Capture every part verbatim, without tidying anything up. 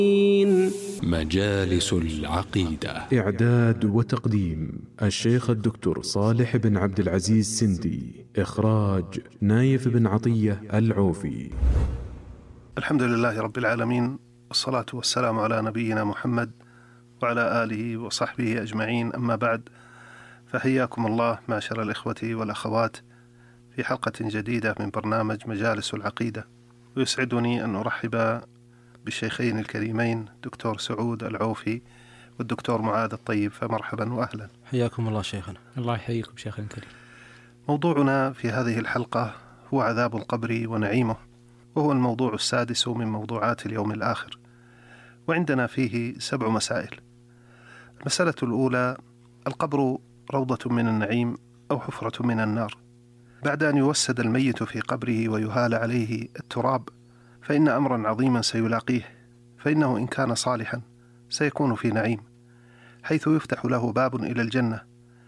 مجالس العقيدة. إعداد وتقديم الشيخ الدكتور صالح بن عبد العزيز سندي. إخراج نايف بن عطية العوفي. الحمد لله رب العالمين، والصلاة والسلام على نبينا محمد وعلى آله وصحبه أجمعين، أما بعد، فحياكم الله معشر الإخوة والأخوات في حلقة جديدة من برنامج مجالس العقيدة. ويسعدني أن أرحب بالشيخين الكريمين دكتور سعود العوفي والدكتور معاذ الطيب، فمرحبا وأهلا. حياكم الله شيخنا. الله يحييكم شيخنا الكريم. موضوعنا في هذه الحلقة هو عذاب القبر ونعيمه، وهو الموضوع السادس من موضوعات اليوم الآخر، وعندنا فيه سبع مسائل. المسألة الأولى: القبر روضة من النعيم أو حفرة من النار. بعد أن يوسد الميت في قبره ويهال عليه التراب، فإن أمرا عظيما سيلاقيه، فإنه إن كان صالحا سيكون في نعيم، حيث يفتح له باب إلى الجنة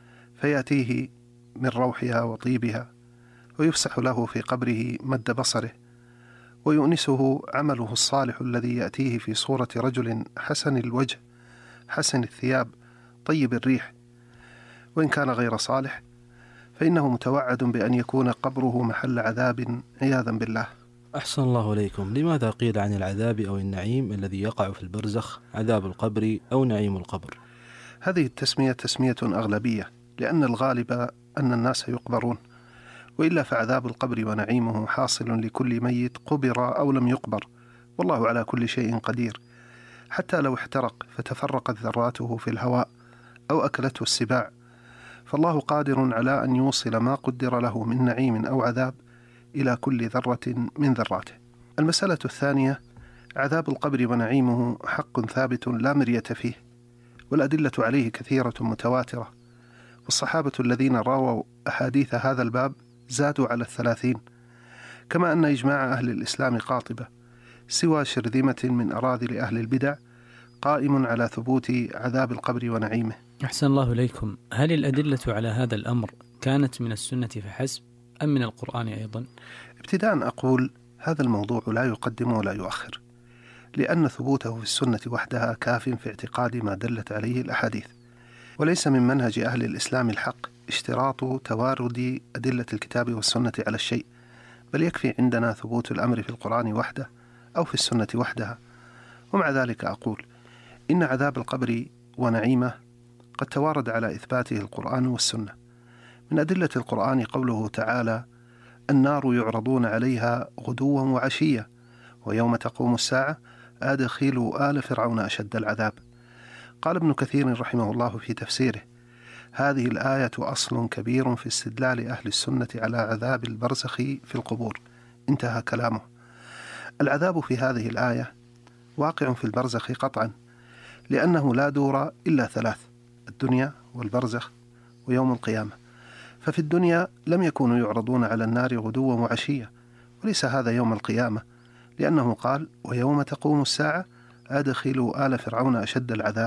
فيأتيه من روحها وطيبها، ويفسح له في قبره مد بصره، ويؤنسه عمله الصالح الذي يأتيه في صورة رجل حسن الوجه حسن الثياب طيب الريح. وإن كان غير صالح فإنه متوعد بأن يكون قبره محل عذاب عياذا بالله. أحسن الله إليكم. لماذا قيل عن العذاب أو النعيم الذي يقع في البرزخ عذاب القبر أو نعيم القبر؟ هذه التسمية تسمية أغلبية، لأن الغالب أن الناس يقبرون، وإلا فعذاب القبر ونعيمه حاصل لكل ميت قبر أو لم يقبر، والله على كل شيء قدير. حتى لو احترق فتفرقت ذراته في الهواء أو أكلته السباع، فالله قادر على أن يوصل ما قدر له من نعيم أو عذاب إلى كل ذرة من ذراته. المسألة الثانية: عذاب القبر ونعيمه حق ثابت لا مرية فيه، والأدلة عليه كثيرة متواترة، والصحابة الذين راووا أحاديث هذا الباب زادوا على الثلاثين، كما أن إجماع أهل الإسلام قاطبة سوى شرذمة من أراذل أهل البدع قائم على ثبوت عذاب القبر ونعيمه. أحسن الله إليكم. هل الأدلة على هذا الأمر كانت من السنة فحسب أم من القرآن أيضا؟ ابتداء أقول هذا الموضوع لا يقدم ولا يؤخر، لأن ثبوته في السنة وحدها كاف في اعتقاد ما دلت عليه الأحاديث، وليس من منهج أهل الإسلام الحق اشتراط توارد أدلة الكتاب والسنة على الشيء، بل يكفي عندنا ثبوت الأمر في القرآن وحده أو في السنة وحدها. ومع ذلك أقول إن عذاب القبر ونعيمه قد توارد على إثباته القرآن والسنة. من أدلة القرآن قوله تعالى: النار يعرضون عليها غدوا وعشيا ويوم تقوم الساعة أدخلوا آل فرعون أشد العذاب. قال ابن كثير رحمه الله في تفسيره: هذه الآية أصل كبير في استدلال أهل السنة على عذاب البرزخ في القبور. انتهى كلامه. العذاب في هذه الآية واقع في البرزخ قطعا، لأنه لا دور إلا ثلاث: الدنيا والبرزخ ويوم القيامة. ففي الدنيا لم يكونوا يعرضون على النار غدوا وعشيا، وليس هذا يوم القيامة، لأنه قال: ويوم تقوم الساعة أدخلوا آل فرعون أشد العذاب،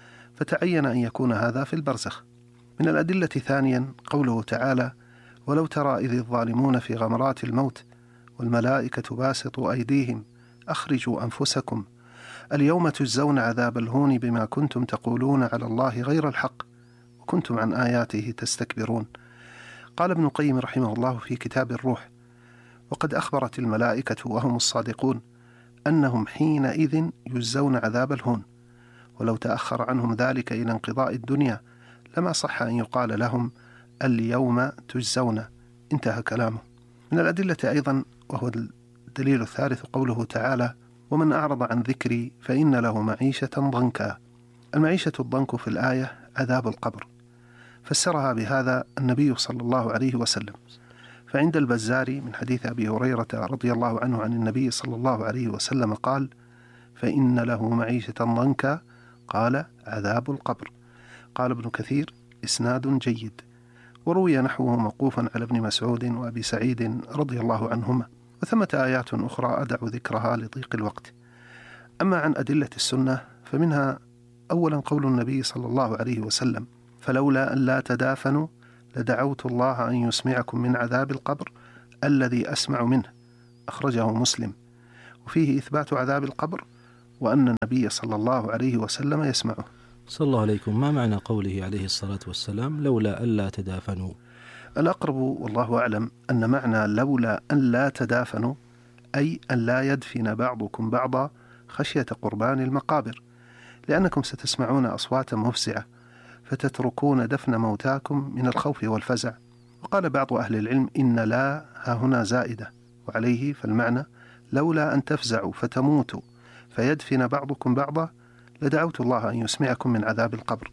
فتعين أن يكون هذا في البرزخ. من الأدلة ثانيا قوله تعالى: ولو ترى إذ الظالمون في غمرات الموت والملائكة باسطوا أيديهم أخرجوا أنفسكم اليوم تجزون عذاب الهون بما كنتم تقولون على الله غير الحق وكنتم عن آياته تستكبرون. قال ابن القيم رحمه الله في كتاب الروح: وقد أخبرت الملائكة وهم الصادقون أنهم حينئذ يجزون عذاب الهون، ولو تأخر عنهم ذلك إلى انقضاء الدنيا لما صح أن يقال لهم اليوم تجزون. انتهى كلامه. من الأدلة أيضا، وهو الدليل الثالث، قوله تعالى: ومن أعرض عن ذكري فإن له معيشة ضنكا. المعيشة الضنك في الآية عذاب القبر، فسرها بهذا النبي صلى الله عليه وسلم. فعند البزاري من حديث أبي هريرة رضي الله عنه عن النبي صلى الله عليه وسلم قال: فإن له معيشة ضنكا، قال: عذاب القبر. قال ابن كثير: إسناد جيد. وروي نحوه موقوفا على ابن مسعود وأبي سعيد رضي الله عنهما، وثمة آيات أخرى أدع ذكرها لضيق الوقت. أما عن أدلة السنة فمنها أولا قول النبي صلى الله عليه وسلم: فلولا أن لا تدافنوا لدعوت الله أن يسمعكم من عذاب القبر الذي أسمع منه، أخرجه مسلم. وفيه إثبات عذاب القبر وأن النبي صلى الله عليه وسلم يسمعه. صلى الله عليكم، ما معنى قوله عليه الصلاة والسلام لولا ألا تدافنوا؟ الأقرب والله أعلم أن معنى لولا أن لا تدافنوا أي أن لا يدفن بعضكم بعضا خشية قربان المقابر، لأنكم ستسمعون أصواتا مفزعة فتتركون دفن موتاكم من الخوف والفزع. وقال بعض أهل العلم إن لا ها هنا زائدة، وعليه فالمعنى لولا أن تفزعوا فتموتوا فيدفن بعضكم بعضا لدعوت الله أن يسمعكم من عذاب القبر.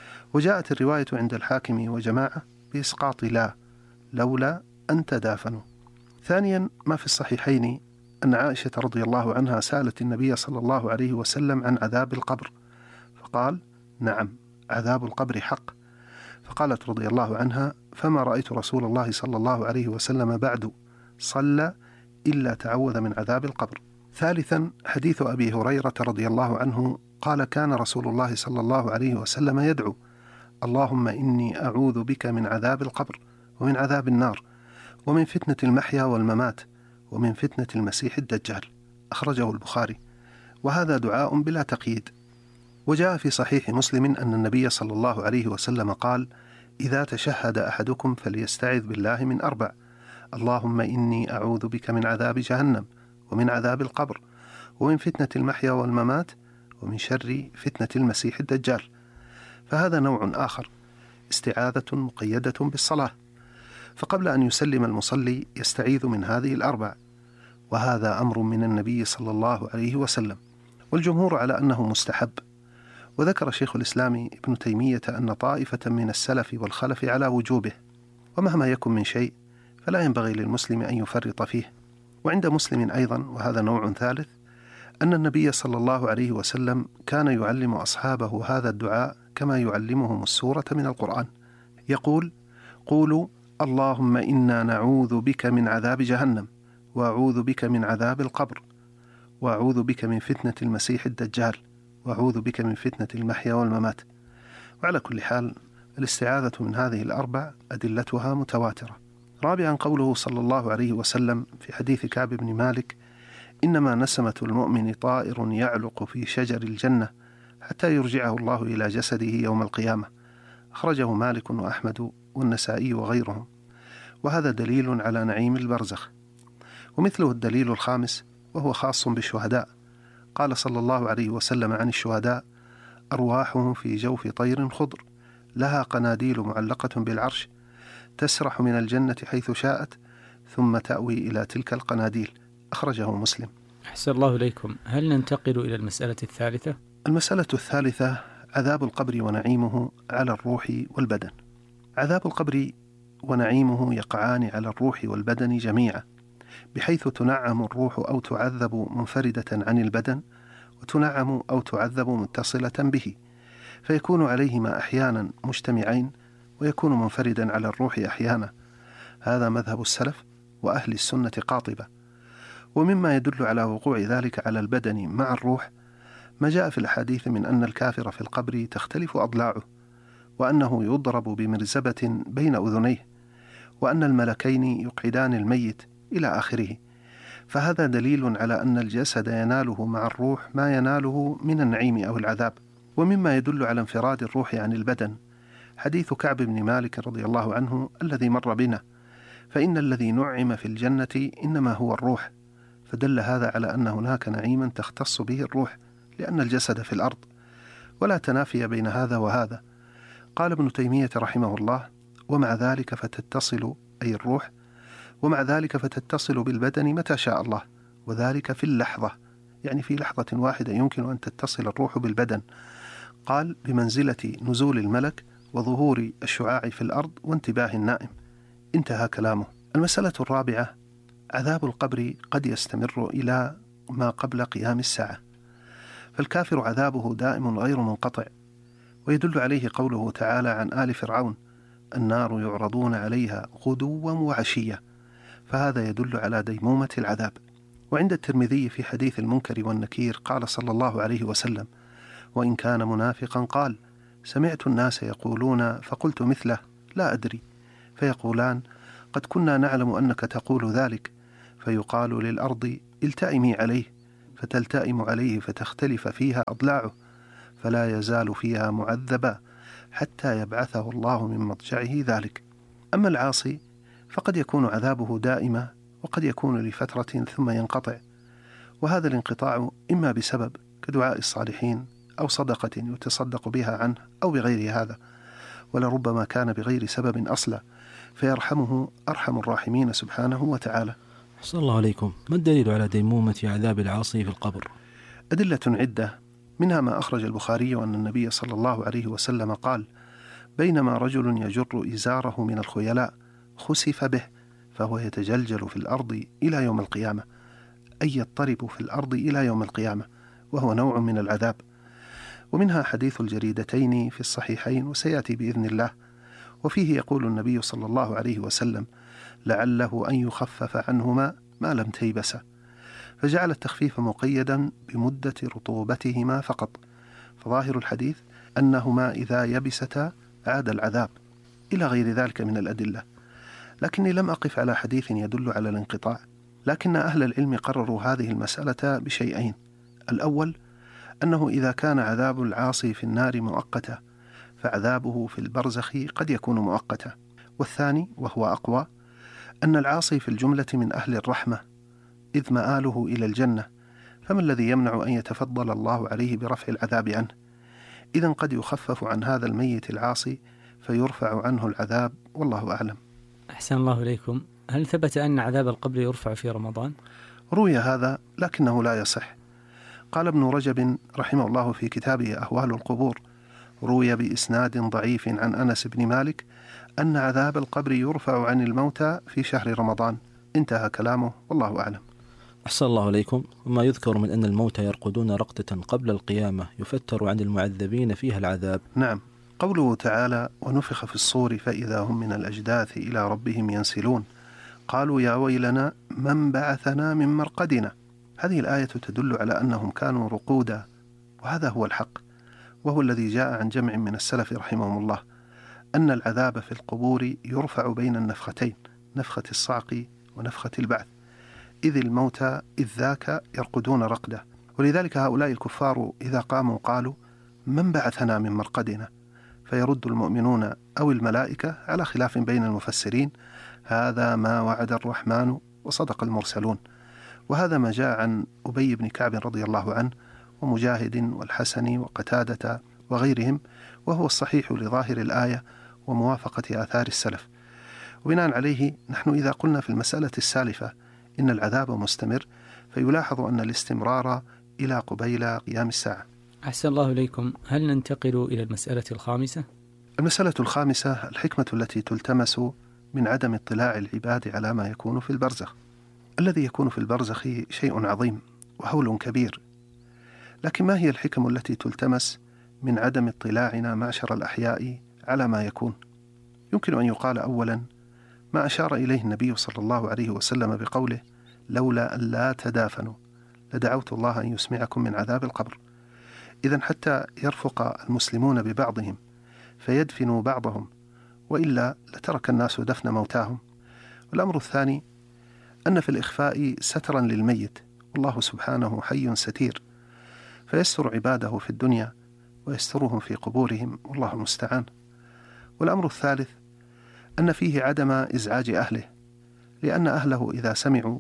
وجاءت الرواية عند الحاكم وجماعة بإسقاط لا لولا أن تدافنوا. ثانيا، ما في الصحيحين أن عائشة رضي الله عنها سألت النبي صلى الله عليه وسلم عن عذاب القبر، فقال نعم عذاب القبر حق. فقالت رضي الله عنها فما رأيت رسول الله صلى الله عليه وسلم بعد صلى إلا تعوذ من عذاب القبر. ثالثا، حديث أبي هريرة رضي الله عنه قال كان رسول الله صلى الله عليه وسلم يدعو اللهم إني أعوذ بك من عذاب القبر ومن عذاب النار ومن فتنة المحيا والممات ومن فتنة المسيح الدجال، أخرجه البخاري، وهذا دعاء بلا تقييد. وجاء في صحيح مسلم أن النبي صلى الله عليه وسلم قال إذا تشهد أحدكم فليستعذ بالله من أربع: اللهم إني أعوذ بك من عذاب جهنم ومن عذاب القبر ومن فتنة المحيا والممات ومن شر فتنة المسيح الدجال. فهذا نوع آخر، استعاذة مقيدة بالصلاة، فقبل أن يسلم المصلي يستعيذ من هذه الأربع، وهذا أمر من النبي صلى الله عليه وسلم، والجمهور على أنه مستحب. وذكر شيخ الإسلام ابن تيمية أن طائفة من السلف والخلف على وجوبه، ومهما يكن من شيء فلا ينبغي للمسلم أن يفرط فيه. وعند مسلم أيضا، وهذا نوع ثالث، أن النبي صلى الله عليه وسلم كان يعلم أصحابه هذا الدعاء كما يعلمهم السورة من القرآن، يقول قولوا اللهم إنا نعوذ بك من عذاب جهنم وأعوذ بك من عذاب القبر وأعوذ بك من فتنة المسيح الدجال وأعوذ بك من فتنة المحيا والممات. وعلى كل حال الاستعاذة من هذه الأربع أدلتها متواترة. رابعا، قوله صلى الله عليه وسلم في حديث كعب بن مالك إنما نسمة المؤمن طائر يعلق في شجر الجنة حتى يرجعه الله إلى جسده يوم القيامة، أخرجه مالك وأحمد والنسائي وغيرهم، وهذا دليل على نعيم البرزخ. ومثله الدليل الخامس وهو خاص بالشهداء، قال صلى الله عليه وسلم عن الشهداء أرواحهم في جوف طير خضر لها قناديل معلقة بالعرش تسرح من الجنة حيث شاءت ثم تأوي إلى تلك القناديل، أخرجه مسلم. أحسن الله إليكم، هل ننتقل إلى المسألة الثالثة؟ المسألة الثالثة عذاب القبر ونعيمه على الروح والبدن. عذاب القبر ونعيمه يقعان على الروح والبدن جميعا، بحيث تنعم الروح أو تعذب منفردة عن البدن، وتنعم أو تعذب متصلة به، فيكون عليهما أحيانا مجتمعين ويكون منفردا على الروح أحيانا. هذا مذهب السلف وأهل السنة قاطبة. ومما يدل على وقوع ذلك على البدن مع الروح ما جاء في الحديث من أن الكافر في القبر تختلف أضلاعه، وأنه يضرب بمرزبة بين أذنيه، وأن الملكين يقعدان الميت إلى آخره. فهذا دليل على أن الجسد يناله مع الروح ما يناله من النعيم أو العذاب. ومما يدل على انفراد الروح عن البدن حديث كعب بن مالك رضي الله عنه الذي مر بنا، فإن الذي نعم في الجنة إنما هو الروح، فدل هذا على أن هناك نعيما تختص به الروح، لأن الجسد في الأرض، ولا تنافي بين هذا وهذا. قال ابن تيمية رحمه الله ومع ذلك فتتصل أي الروح ومع ذلك فتتصل بالبدن متى شاء الله، وذلك في اللحظة، يعني في لحظة واحدة يمكن أن تتصل الروح بالبدن. قال بمنزلة نزول الملك وظهور الشعاع في الأرض وانتباه النائم، انتهى كلامه. المسألة الرابعة عذاب القبر قد يستمر إلى ما قبل قيام الساعة، فالكافر عذابه دائم غير منقطع، ويدل عليه قوله تعالى عن آل فرعون النار يعرضون عليها غدوا وعشية، فهذا يدل على ديمومة العذاب. وعند الترمذي في حديث المنكر والنكير قال صلى الله عليه وسلم وإن كان منافقا قال سمعت الناس يقولون فقلت مثله لا أدري، فيقولان قد كنا نعلم أنك تقول ذلك، فيقال للأرض التئمي عليه فتلتئم عليه فتختلف فيها أضلاعه، فلا يزال فيها معذبا حتى يبعثه الله من مضجعه ذلك. أما العاصي فقد يكون عذابه دائما، وقد يكون لفترة ثم ينقطع، وهذا الانقطاع إما بسبب كدعاء الصالحين أو صدقة يتصدق بها عنه أو بغير هذا، ولربما كان بغير سبب أصلا، فيرحمه أرحم الراحمين سبحانه وتعالى. أحسن الله عليكم. ما الدليل على ديمومة عذاب العاصي في القبر؟ أدلة عدة، منها ما أخرج البخاري أن النبي صلى الله عليه وسلم قال: بينما رجل يجر إزاره من الخيلاء خسف به فهو يتجلجل في الأرض إلى يوم القيامة، أي يضطرب في الأرض إلى يوم القيامة، وهو نوع من العذاب. ومنها حديث الجريدتين في الصحيحين وسيأتي بإذن الله، وفيه يقول النبي صلى الله عليه وسلم: لعله أن يخفف عنهما ما لم تيبسا، فجعل التخفيف مقيدا بمدة رطوبتهما فقط، فظاهر الحديث أنهما إذا يبستا عاد العذاب، إلى غير ذلك من الأدلة. لكني لم أقف على حديث يدل على الانقطاع، لكن أهل العلم قرروا هذه المسألة بشيئين: الأول أنه إذا كان عذاب العاصي في النار مؤقتا فعذابه في البرزخ قد يكون مؤقتا، والثاني وهو أقوى أن العاصي في الجملة من أهل الرحمة إذ مآله إلى الجنة، فما الذي يمنع أن يتفضل الله عليه برفع العذاب عنه؟ إذن قد يخفف عن هذا الميت العاصي فيرفع عنه العذاب، والله أعلم. أحسن الله إليكم. هل ثبت أن عذاب القبر يرفع في رمضان؟ روي هذا لكنه لا يصح. قال ابن رجب رحمه الله في كتابه أهوال القبور: روي بإسناد ضعيف عن أنس بن مالك أن عذاب القبر يرفع عن الموتى في شهر رمضان. انتهى كلامه، والله أعلم. أحسن الله عليكم. وما يذكر من أن الموتى يرقدون رقدة قبل القيامة يفتر عن المعذبين فيها العذاب. نعم، قوله تعالى: ونفخ في الصور فإذا هم من الأجداث إلى ربهم ينسلون قالوا يا ويلنا من بعثنا من مرقدنا. هذه الآية تدل على أنهم كانوا رقودا، وهذا هو الحق، وهو الذي جاء عن جمع من السلف رحمهم الله، أن العذاب في القبور يرفع بين النفختين، نفخة الصعق ونفخة البعث، إذ الموتى إذ ذاك يرقدون رقدة. ولذلك هؤلاء الكفار إذا قاموا قالوا: من بعثنا من مرقدنا؟ فيرد المؤمنون أو الملائكة على خلاف بين المفسرين: هذا ما وعد الرحمن وصدق المرسلون. وهذا ما جاء عن أبي بن كعب رضي الله عنه ومجاهد والحسن وقتادة وغيرهم، وهو الصحيح لظاهر الآية وموافقة آثار السلف. وبناء عليه نحن إذا قلنا في المسألة السالفة إن العذاب مستمر، فيلاحظ أن الاستمرار إلى قبيل قيام الساعة. أحسن الله إليكم. هل ننتقل إلى المسألة الخامسة؟ المسألة الخامسة الحكمة التي تلتمس من عدم اطلاع العباد على ما يكون في البرزخ. الذي يكون في البرزخ شيء عظيم وهول كبير، لكن ما هي الحكم التي تلتمس من عدم اطلاعنا معشر الأحياء على ما يكون؟ يمكن أن يقال أولا ما أشار إليه النبي صلى الله عليه وسلم بقوله: لولا أن لا تدافنوا لدعوت الله أن يسمعكم من عذاب القبر. إذن حتى يرفق المسلمون ببعضهم فيدفنوا بعضهم، وإلا لترك الناس دفن موتاهم. والأمر الثاني أن في الإخفاء سترا للميت، والله سبحانه حي ستير، فيستر عباده في الدنيا ويسترهم في قبورهم، والله المستعان. والأمر الثالث أن فيه عدم إزعاج أهله، لأن أهله إذا سمعوا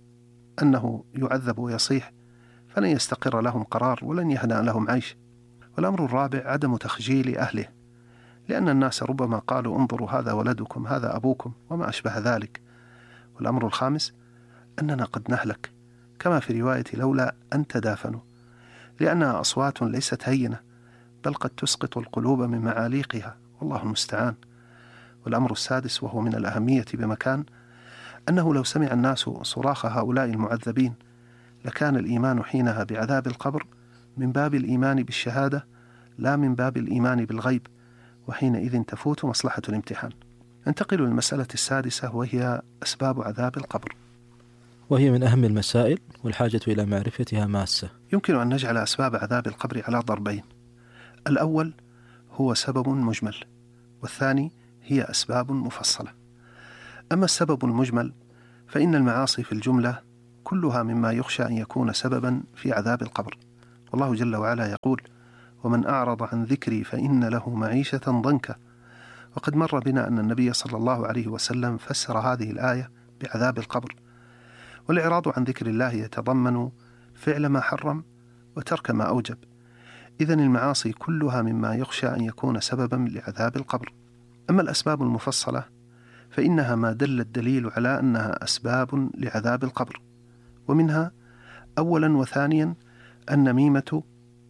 أنه يعذب ويصيح فلن يستقر لهم قرار ولن يهدأ لهم عيش. والأمر الرابع عدم تخجيل أهله، لأن الناس ربما قالوا: انظروا هذا ولدكم، هذا أبوكم، وما أشبه ذلك. والأمر الخامس أننا قد نهلك، كما في رواية لولا أن تدافنوا، لأنها أصوات ليست هينة، بل قد تسقط القلوب من معاليقها، والله المستعان. والأمر السادس وهو من الأهمية بمكان أنه لو سمع الناس صراخ هؤلاء المعذبين لكان الإيمان حينها بعذاب القبر من باب الإيمان بالشهادة لا من باب الإيمان بالغيب، وحينئذ تفوت مصلحة الامتحان. ننتقل للمسألة السادسة وهي أسباب عذاب القبر، وهي من أهم المسائل والحاجة إلى معرفتها ماسة. يمكن أن نجعل أسباب عذاب القبر على ضربين: الأول هو سبب مجمل، والثاني هي أسباب مفصلة. أما السبب المجمل فإن المعاصي في الجملة كلها مما يخشى أن يكون سببا في عذاب القبر. والله جل وعلا يقول: ومن أعرض عن ذكري فإن له معيشة ضنكا. وقد مر بنا أن النبي صلى الله عليه وسلم فسر هذه الآية بعذاب القبر. والإعراض عن ذكر الله يتضمن فعل ما حرم وترك ما أوجب. إذن المعاصي كلها مما يخشى أن يكون سببا لعذاب القبر. أما الأسباب المفصلة فإنها ما دل الدليل على أنها أسباب لعذاب القبر، ومنها أولا وثانيا النميمة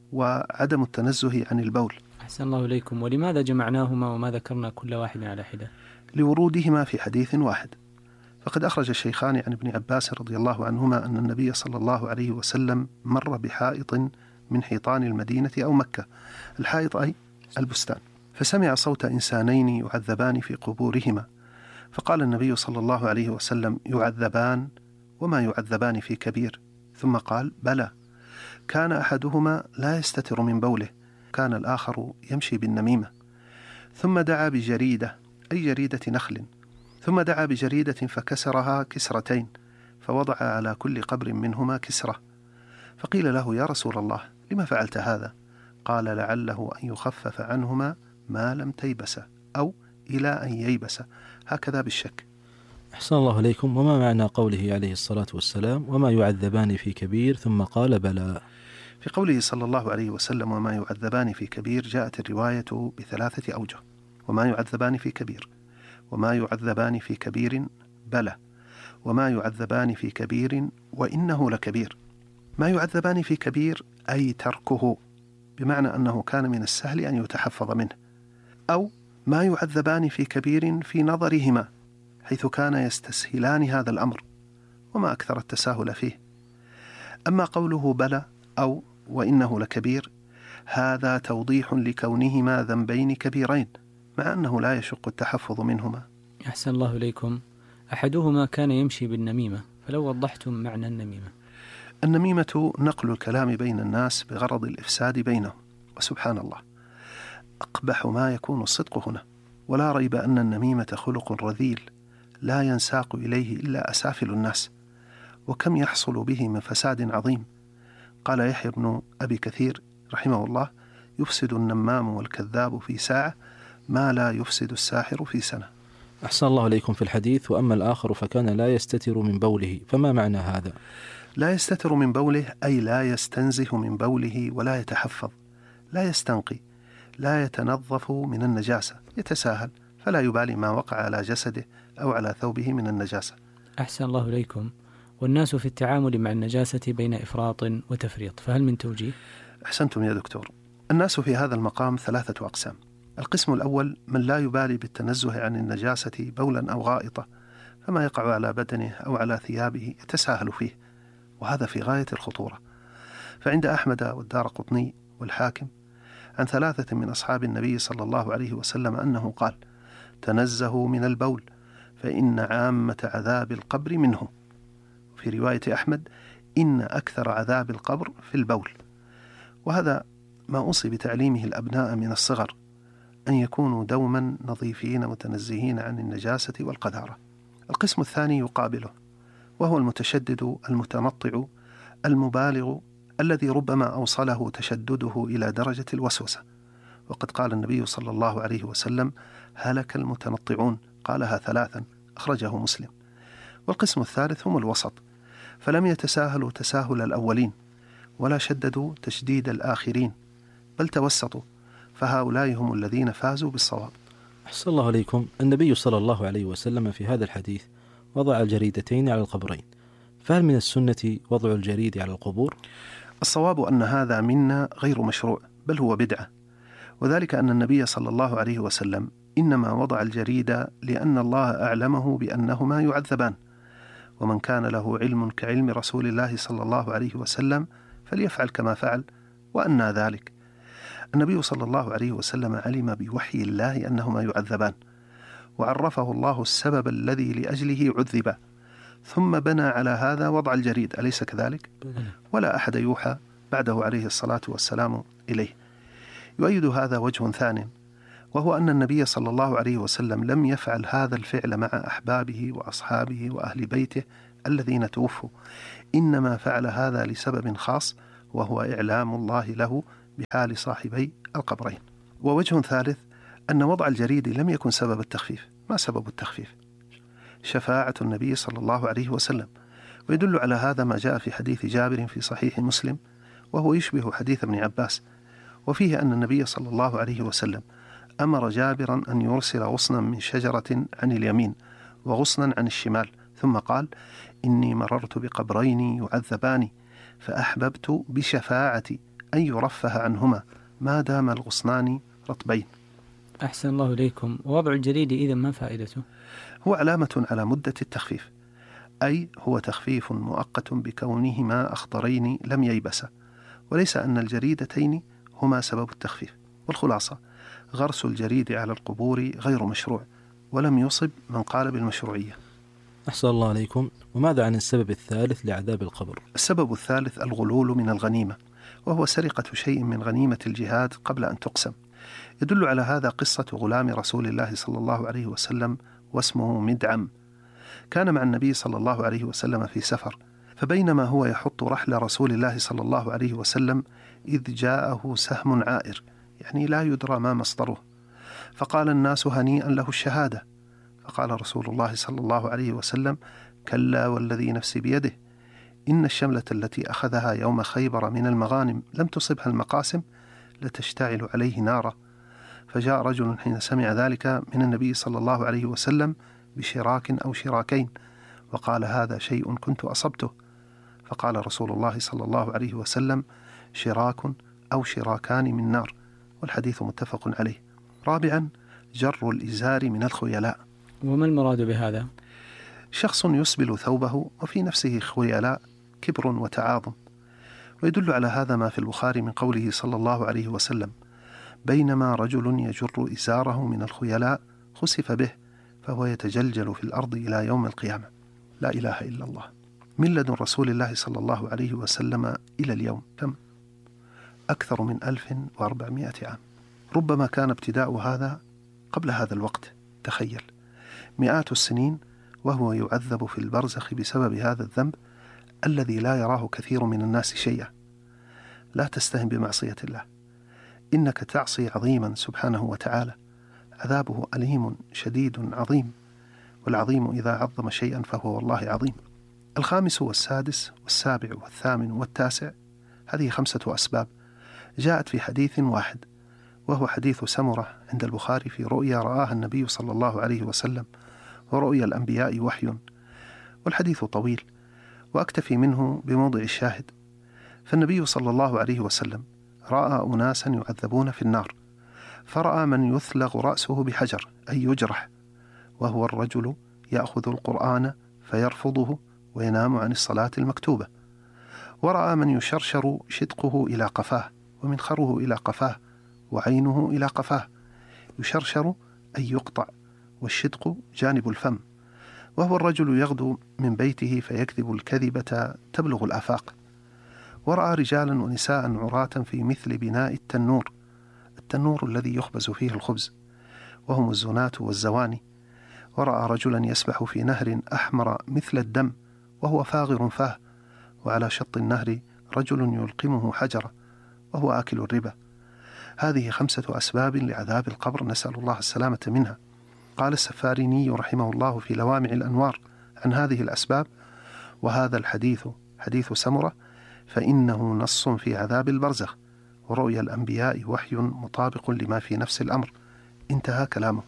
وعدم التنزه عن البول. أحسن الله إليكم. ولماذا جمعناهما وما ذكرنا كل واحد على حدة؟ لورودهما في حديث واحد. فقد أخرج الشيخان عن ابن عباس رضي الله عنهما أن النبي صلى الله عليه وسلم مر بحائط من حيطان المدينة أو مكة. الحائط أي البستان، فسمع صوت إنسانين يعذبان في قبورهما، فقال النبي صلى الله عليه وسلم: يعذبان وما يعذبان في كبير؟ ثم قال: بلى، كان أحدهما لا يستتر من بوله، كان الآخر يمشي بالنميمة. ثم دعا بجريدة، أي جريدة نخل، ثم دعا بجريدة فكسرها كسرتين، فوضع على كل قبر منهما كسرة. فقيل له: يا رسول الله، لما فعلت هذا؟ قال: لعله أن يخفف عنهما ما لم تيبس، أو إلى أن ييبس، هكذا بالشك. أحسن الله إليكم. وما معنى قوله عليه الصلاة والسلام: وما يعذبان في كبير، ثم قال: بلى؟ في قوله صلى الله عليه وسلم: وما يعذبان في كبير، جاءت الرواية بثلاثة أوجه: وما يعذبان في كبير، وما يعذبان في كبير، بلى، وما يعذبان في كبير، وإنه لكبير. ما يعذبان في كبير أي تركه، بمعنى أنه كان من السهل أن يتحفظ منه، أو ما يعذبان في كبير في نظرهما، حيث كان يستسهلان هذا الأمر، وما أكثر التساهل فيه. أما قوله بلى أو وإنه لكبير، هذا توضيح لكونهما ذنبين كبيرين، مع أنه لا يشق التحفظ منهما. أحسن الله إليكم. أحدهما كان يمشي بالنميمة، فلو وضحتم معنى النميمة. النميمة نقل الكلام بين الناس بغرض الإفساد بينهم، وسبحان الله أقبح ما يكون الصدق هنا. ولا ريب أن النميمة خلق رذيل لا ينساق إليه إلا أسافل الناس، وكم يحصل به من فساد عظيم. قال يحيى بن أبي كثير رحمه الله: يفسد النمام والكذاب في ساعة ما لا يفسد الساحر في سنة. أحسن الله إليكم. في الحديث: وأما الآخر فكان لا يستتر من بوله، فما معنى هذا؟ لا يستتر من بوله أي لا يستنزه من بوله ولا يتحفظ، لا يستنقي، لا يتنظف من النجاسة، يتساهل، فلا يبالي ما وقع على جسده أو على ثوبه من النجاسة. أحسن الله إليكم. والناس في التعامل مع النجاسة بين إفراط وتفريط، فهل من توجيه؟ أحسنتم يا دكتور. الناس في هذا المقام ثلاثة أقسام. القسم الأول من لا يبالي بالتنزه عن النجاسة بولا أو غائطة، فما يقع على بدنه أو على ثيابه يتساهل فيه، وهذا في غاية الخطورة. فعند أحمد والدارقطني والحاكم عن ثلاثة من أصحاب النبي صلى الله عليه وسلم أنه قال: تنزهوا من البول فإن عامة عذاب القبر منه. في رواية أحمد: إن أكثر عذاب القبر في البول. وهذا ما أوصي بتعليمه الأبناء من الصغر، أن يكونوا دوما نظيفين متنزهين عن النجاسة والقذارة. القسم الثاني يقابله، وهو المتشدد المتنطع المبالغ الذي ربما أوصله تشدده إلى درجة الوسوسة. وقد قال النبي صلى الله عليه وسلم: هلك المتنطعون، قالها ثلاثا، أخرجه مسلم. والقسم الثالث هم الوسط، فلم يتساهلوا تساهل الأولين ولا شددوا تشديد الآخرين، بل توسطوا، فهؤلاء هم الذين فازوا بالصواب. أحسن الله عليكم. النبي صلى الله عليه وسلم في هذا الحديث وضع الجريدتين على القبرين، فهل من السنة وضع الجريد على القبور؟ الصواب أن هذا منا غير مشروع، بل هو بدعة، وذلك أن النبي صلى الله عليه وسلم إنما وضع الجريد لأن الله أعلمه بأنهما يعذبان، ومن كان له علم كعلم رسول الله صلى الله عليه وسلم فليفعل كما فعل، وأنى ذلك. النبي صلى الله عليه وسلم علم بوحي الله أنهما يعذبان، وعرفه الله السبب الذي لأجله عذبا، ثم بنى على هذا وضع الجريد، أليس كذلك؟ ولا أحد يوحى بعده عليه الصلاة والسلام إليه. يؤيد هذا وجه ثان، وهو أن النبي صلى الله عليه وسلم لم يفعل هذا الفعل مع أحبابه وأصحابه وأهل بيته الذين توفوا إنما فعل هذا لسبب خاص، وهو إعلام الله له بحال صاحبي القبرين. ووجه ثالث أن وضع الجريد لم يكن سبب التخفيف. ما سبب التخفيف؟ شفاعة النبي صلى الله عليه وسلم. ويدل على هذا ما جاء في حديث جابر في صحيح مسلم، وهو يشبه حديث ابن عباس، وفيه أن النبي صلى الله عليه وسلم أمر جابرا أن يرسل غصنا من شجرة عن اليمين وغصنا عن الشمال، ثم قال: إني مررت بقبرين يعذبان فأحببت بشفاعتي أن يرفه عنهما ما دام الغصنان رطبين. أحسن الله إليكم. ووضع الجريد إذن ما فائدته؟ هو علامة على مدة التخفيف، أي هو تخفيف مؤقت بكونهما أخضرين لم ييبسا، وليس أن الجريدتين هما سبب التخفيف. والخلاصة: غرس الجريد على القبور غير مشروع، ولم يصب من قال بالمشروعية. أحسن الله عليكم. وماذا عن السبب الثالث لعذاب القبر؟ السبب الثالث الغلول من الغنيمة، وهو سرقة شيء من غنيمة الجهاد قبل أن تقسم. يدل على هذا قصة غلام رسول الله صلى الله عليه وسلم واسمه مدعم. كان مع النبي صلى الله عليه وسلم في سفر، فبينما هو يحط رحل رسول الله صلى الله عليه وسلم إذ جاءه سهم عائر، يعني لا يدرى ما مصدره، فقال الناس: هنيئا له الشهادة. فقال رسول الله صلى الله عليه وسلم: كلا والذي نفسي بيده، إن الشملة التي أخذها يوم خيبر من المغانم لم تصبها المقاسم لتشتعل عليه نارا. فجاء رجل حين سمع ذلك من النبي صلى الله عليه وسلم بشراك أو شراكين، وقال: هذا شيء كنت أصبته. فقال رسول الله صلى الله عليه وسلم: شراك أو شراكان من نار. والحديث متفق عليه. رابعا: جر الإزار من الخيلاء. وما المراد بهذا؟ شخص يسبل ثوبه وفي نفسه خيلاء، كبر وتعاظم. ويدل على هذا ما في البخاري من قوله صلى الله عليه وسلم: بينما رجل يجر إزاره من الخيلاء خسف به فهو يتجلجل في الأرض إلى يوم القيامة. لا إله إلا الله. من لدن رسول الله صلى الله عليه وسلم إلى اليوم كم؟ أكثر من ألف وأربعمائة عام. ربما كان ابتداء هذا قبل هذا الوقت. تخيل، مئات السنين وهو يعذب في البرزخ بسبب هذا الذنب الذي لا يراه كثير من الناس شيئا. لا تستهن بمعصية الله، إنك تعصي عظيما سبحانه وتعالى، عذابه أليم شديد عظيم، والعظيم إذا عظم شيئا فهو والله عظيم. الخامس والسادس والسابع والثامن والتاسع، هذه خمسة أسباب جاءت في حديث واحد، وهو حديث سمرة عند البخاري في رؤيا رآها النبي صلى الله عليه وسلم، ورؤيا الأنبياء وحي. والحديث طويل وأكتفي منه بموضع الشاهد. فالنبي صلى الله عليه وسلم رأى أناسا يعذبون في النار، فرأى من يثلغ رأسه بحجر أي يجرح، وهو الرجل يأخذ القرآن فيرفضه وينام عن الصلاة المكتوبة. ورأى من يشرشر شدقه إلى قفاه ومنخره إلى قفاه وعينه إلى قفاه، يشرشر أي يقطع، والشدق جانب الفم، وهو الرجل يغدو من بيته فيكذب الكذبة تبلغ الآفاق. ورأى رجالا ونساء عراة في مثل بناء التنور، التنور الذي يخبز فيه الخبز، وهم الزناة والزواني. ورأى رجلا يسبح في نهر أحمر مثل الدم وهو فاغر فاه، وعلى شط النهر رجل يلقمه حجرة وهو آكل الربا. هذه خمسة أسباب لعذاب القبر، نسأل الله السلامة منها. قال السفاريني رحمه الله في لوامع الأنوار عن هذه الأسباب: وهذا الحديث حديث سمرة فإنه نص في عذاب البرزخ، ورؤيا الأنبياء وحي مطابق لما في نفس الأمر. انتهى كلامه.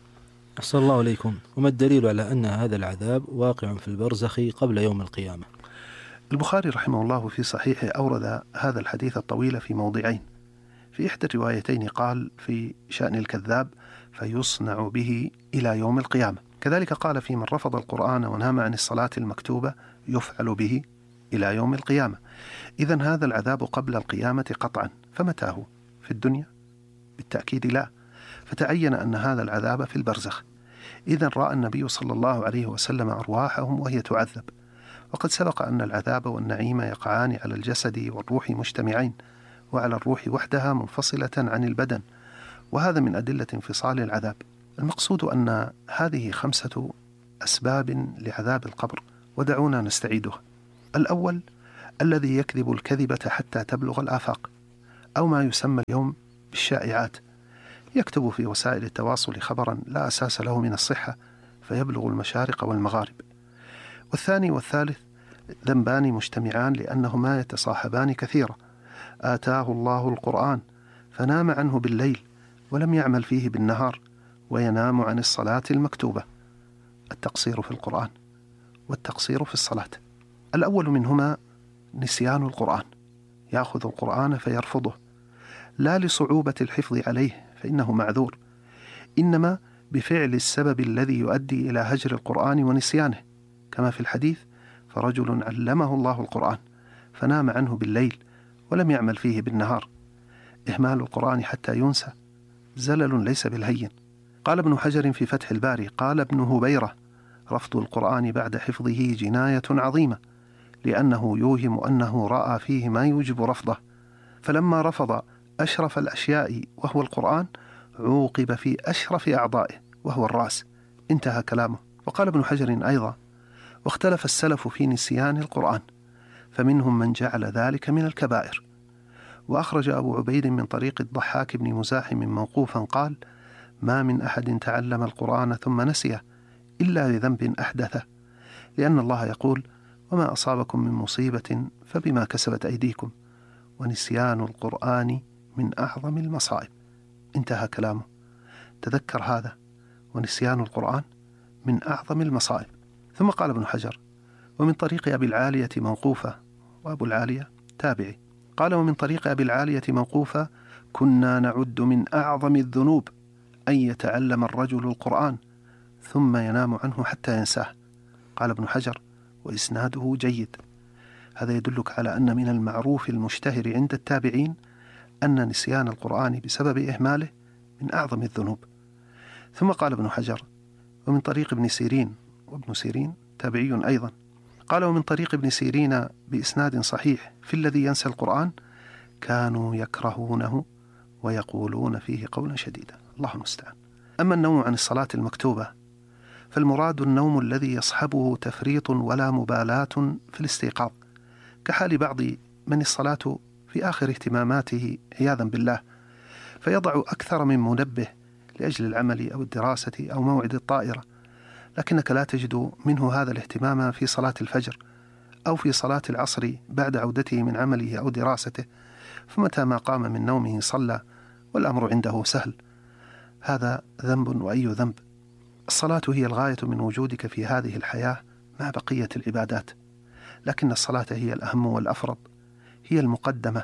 أحسن الله عليكم. وما الدليل على أن هذا العذاب واقع في البرزخ قبل يوم القيامة؟ البخاري رحمه الله في صحيحه أورد هذا الحديث الطويل في موضعين. في إحدى الروايتين قال في شأن الكذاب: فيصنع به إلى يوم القيامة. كذلك قال في من رفض القرآن ونام عن الصلاة المكتوبة: يفعل به إلى يوم القيامة. إذن هذا العذاب قبل القيامة قطعا، فمتى هو؟ في الدنيا؟ بالتأكيد لا، فتعين أن هذا العذاب في البرزخ. إذن رأى النبي صلى الله عليه وسلم أرواحهم وهي تعذب، وقد سبق أن العذاب والنعيم يقعان على الجسد والروح مجتمعين، وعلى الروح وحدها منفصلة عن البدن، وهذا من أدلة انفصال العذاب. المقصود أن هذه خمسة أسباب لعذاب القبر، ودعونا نستعيدها. الأول الذي يكذب الكذبة حتى تبلغ الآفاق، أو ما يسمى اليوم بالشائعات، يكتب في وسائل التواصل خبرا لا أساس له من الصحة فيبلغ المشارق والمغارب. والثاني والثالث ذنبان مجتمعان لأنهما يتصاحبان كثيرا. آتاه الله القرآن فنام عنه بالليل ولم يعمل فيه بالنهار، وينام عن الصلاة المكتوبة. التقصير في القرآن والتقصير في الصلاة. الأول منهما نسيان القرآن، يأخذ القرآن فيرفضه، لا لصعوبة الحفظ عليه فإنه معذور، إنما بفعل السبب الذي يؤدي إلى هجر القرآن ونسيانه، كما في الحديث: فرجل علمه الله القرآن فنام عنه بالليل ولم يعمل فيه بالنهار. إهمال القرآن حتى ينسى زلل ليس بالهين. قال ابن حجر في فتح الباري: قال ابن هبيرة: رفض القرآن بعد حفظه جناية عظيمة، لأنه يوهم أنه رأى فيه ما يوجب رفضه، فلما رفض أشرف الأشياء وهو القرآن عوقب في أشرف أعضائه وهو الرأس. انتهى كلامه. وقال ابن حجر أيضا: واختلف السلف في نسيان القرآن، فمنهم من جعل ذلك من الكبائر. وأخرج أبو عبيد من طريق الضحاك بن مزاحم موقوفا قال: ما من أحد تعلم القرآن ثم نسيه إلا لذنب أحدثه، لأن الله يقول: وما أصابكم من مصيبة فبما كسبت أيديكم، ونسيان القرآن من أعظم المصائب. انتهى كلامه. تذكر هذا، ونسيان القرآن من أعظم المصائب. ثم قال ابن حجر: ومن طريق أبي العالية موقوفة، وأبو العالية تابعي، قال: ومن طريق أبي العالية موقوفة: كنا نعد من أعظم الذنوب أن يتعلم الرجل القرآن ثم ينام عنه حتى ينساه. قال ابن حجر: وإسناده جيد. هذا يدلك على أن من المعروف المشتهر عند التابعين أن نسيان القرآن بسبب إهماله من أعظم الذنوب. ثم قال ابن حجر: ومن طريق ابن سيرين، وابن سيرين تابعي أيضا، قال: ومن طريق ابن سيرين بإسناد صحيح في الذي ينسى القرآن: كانوا يكرهونه ويقولون فيه قولا شديدا. الله المستعان. أما النوم عن الصلاة المكتوبة فالمراد النوم الذي يصحبه تفريط ولا مبالاة في الاستيقاظ، كحال بعض من الصلاة في آخر اهتماماته عياذا بالله، فيضع أكثر من منبه لأجل العمل أو الدراسة أو موعد الطائرة، لكنك لا تجد منه هذا الاهتمام في صلاة الفجر أو في صلاة العصر بعد عودته من عمله أو دراسته، فمتى ما قام من نومه صلى والأمر عنده سهل. هذا ذنب وأي ذنب. الصلاة هي الغاية من وجودك في هذه الحياة مع بقية العبادات، لكن الصلاة هي الأهم والأفرض، هي المقدمة.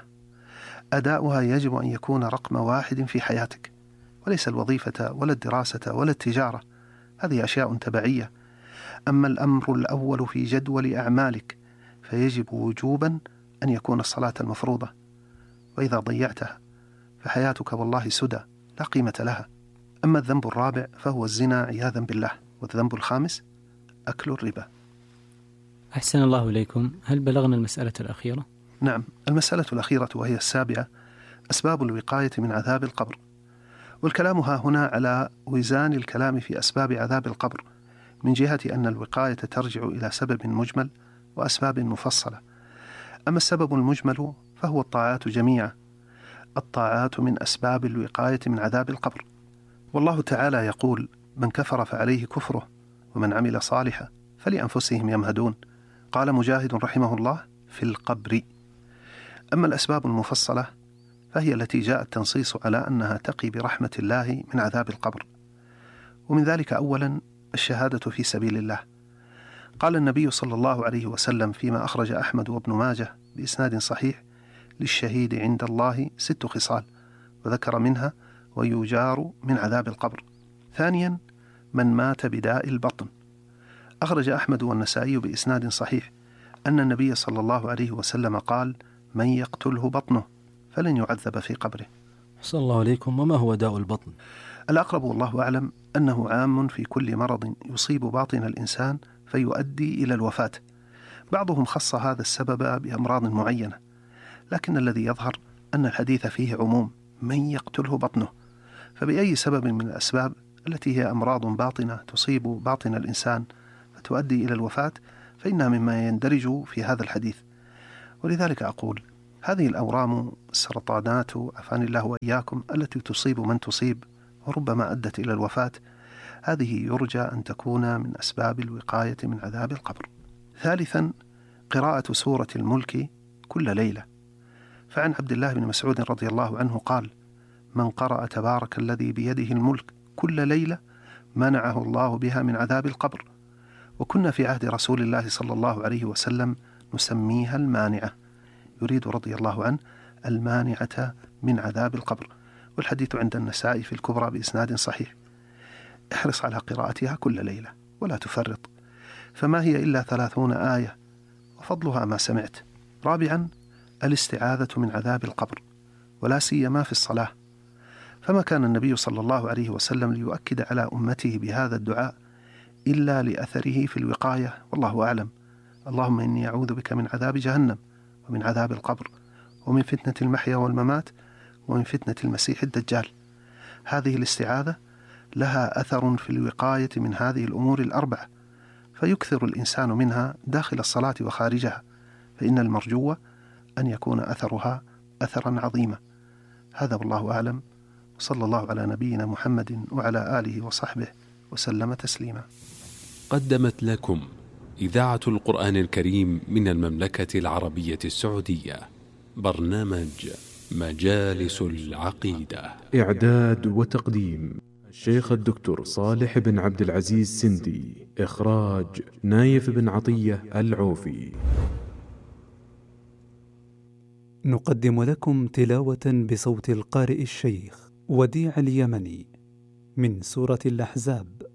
أداؤها يجب أن يكون رقم واحد في حياتك، وليس الوظيفة ولا الدراسة ولا التجارة، هذه أشياء تبعية. أما الأمر الأول في جدول أعمالك فيجب وجوبا أن يكون الصلاة المفروضة، وإذا ضيعتها فحياتك والله سدى لا قيمة لها. أما الذنب الرابع فهو الزنا عياذا بالله، والذنب الخامس أكل الربا. أحسن الله إليكم. هل بلغنا المسألة الأخيرة؟ نعم، المسألة الأخيرة وهي السابعة: أسباب الوقاية من عذاب القبر. والكلام ها هنا على وزان الكلام في أسباب عذاب القبر، من جهة أن الوقاية ترجع إلى سبب مجمل وأسباب مفصلة. أما السبب المجمل فهو الطاعات جميعا. الطاعات من أسباب الوقاية من عذاب القبر، والله تعالى يقول: من كفر فعليه كفره ومن عمل صالحا فلأنفسهم يمهدون. قال مجاهد رحمه الله: في القبر. أما الأسباب المفصلة فهي التي جاء التنصيص على أنها تقي برحمة الله من عذاب القبر، ومن ذلك أولا الشهادة في سبيل الله. قال النبي صلى الله عليه وسلم فيما أخرج أحمد وابن ماجه بإسناد صحيح: للشهيد عند الله ست خصال، وذكر منها: ويجار من عذاب القبر. ثانيا من مات بداء البطن. أخرج أحمد والنسائي بإسناد صحيح أن النبي صلى الله عليه وسلم قال: من يقتله بطنه فلن يعذب في قبره. صلى الله عليكم. وما هو داء البطن؟ الأقرب والله أعلم أنه عام في كل مرض يصيب باطن الإنسان فيؤدي إلى الوفاة. بعضهم خص هذا السبب بأمراض معينة، لكن الذي يظهر أن الحديث فيه عموم: من يقتله بطنه. فبأي سبب من الأسباب التي هي أمراض باطنة تصيب باطن الإنسان فتؤدي إلى الوفاة فإنها مما يندرج في هذا الحديث. ولذلك أقول هذه الأورام السرطانات عافاني الله وإياكم التي تصيب من تصيب وربما أدت إلى الوفاة، هذه يرجى أن تكون من أسباب الوقاية من عذاب القبر. ثالثا، قراءة سورة الملك كل ليلة. فعن عبد الله بن مسعود رضي الله عنه قال: من قرأ تبارك الذي بيده الملك كل ليلة منعه الله بها من عذاب القبر. وكنا في عهد رسول الله صلى الله عليه وسلم نسميها المانعة، يريد رضي الله عنه المانعة من عذاب القبر. والحديث عند النسائي في الكبرى بإسناد صحيح. احرص على قراءتها كل ليلة ولا تفرط، فما هي إلا ثلاثون آية وفضلها ما سمعت. رابعا، الاستعاذة من عذاب القبر، ولا سيما في الصلاة، فما كان النبي صلى الله عليه وسلم ليؤكد على أمته بهذا الدعاء إلا لأثره في الوقاية، والله أعلم. اللهم إني أعوذ بك من عذاب جهنم ومن عذاب القبر ومن فتنة المحيا والممات ومن فتنة المسيح الدجال. هذه الاستعاذة لها أثر في الوقاية من هذه الأمور الأربعة، فيكثر الإنسان منها داخل الصلاة وخارجها، فإن المرجو أن يكون أثرها أثرا عظيما. هذا والله أعلم، وصلى الله على نبينا محمد وعلى آله وصحبه وسلم تسليما. قدمت لكم إذاعة القرآن الكريم من المملكة العربية السعودية برنامج مجالس العقيدة. إعداد وتقديم الشيخ الدكتور صالح بن عبد العزيز سندي. إخراج نايف بن عطية العوفي. نقدم لكم تلاوة بصوت القارئ الشيخ وديع اليمني من سورة الأحزاب